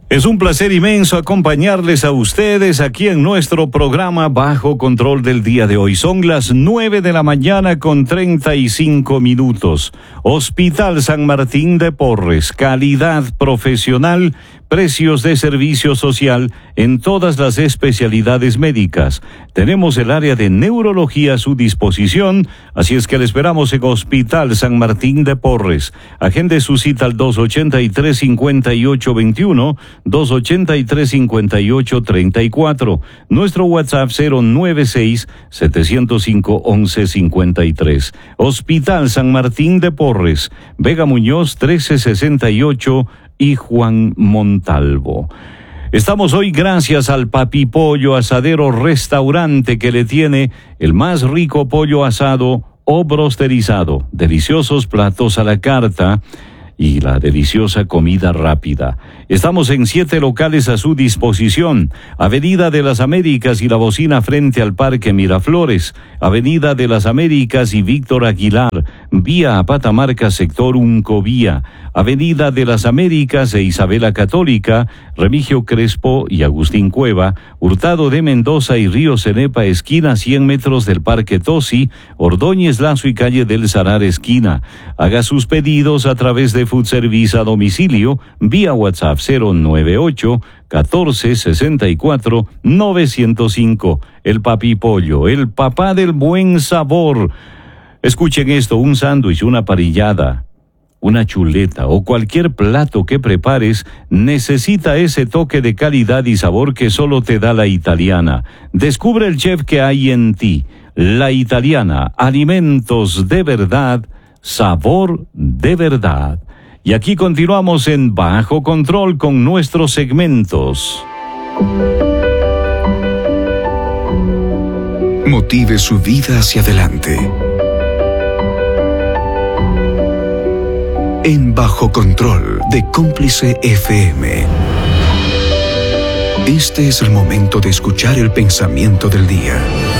Es un placer inmenso acompañarles a ustedes aquí en nuestro programa Bajo Control del día de hoy. Son las 9 de la mañana con 35 minutos. Hospital San Martín de Porres, calidad profesional, precios de servicio social en todas las especialidades médicas. Tenemos el área de neurología a su disposición, así es que le esperamos en Hospital San Martín de Porres. Agende su cita al 283-5821, 283-5834. Nuestro WhatsApp 096-705-1153. Hospital San Martín de Porres, Vega Muñoz 1368 y Juan Montalvo. Estamos hoy gracias al Papi Pollo Asadero Restaurante, que le tiene el más rico pollo asado o brosterizado, deliciosos platos a la carta y la deliciosa comida rápida. Estamos en 7 locales a su disposición: Avenida de las Américas y La Bocina frente al Parque Miraflores, Avenida de las Américas y Víctor Aguilar, vía Apatamarca, sector Uncovía, Avenida de las Américas e Isabela Católica, Remigio Crespo y Agustín Cueva, Hurtado de Mendoza y Río Cenepa, esquina 100 metros del Parque Tosi, Ordóñez Lazo y calle del Salar, esquina. Haga sus pedidos a través de Food Service a domicilio, vía WhatsApp 098-1464-905. El Papi Pollo, el papá del buen sabor. Escuchen esto: un sándwich, una parrillada, una chuleta o cualquier plato que prepares necesita ese toque de calidad y sabor que solo te da La Italiana. Descubre el chef que hay en ti. La Italiana, alimentos de verdad, sabor de verdad. Y aquí continuamos en Bajo Control con nuestros segmentos. Motive su vida hacia adelante. En Bajo Control de Cómplice FM. Este es el momento de escuchar el pensamiento del día.